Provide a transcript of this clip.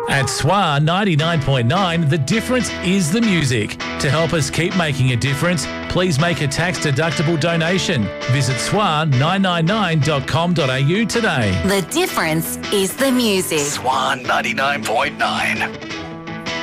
At SWA 99.9, the difference is the music. To help us keep making a difference, please make a tax-deductible donation. Visit swa999.com.au today. The difference is the music. SWA 99.9.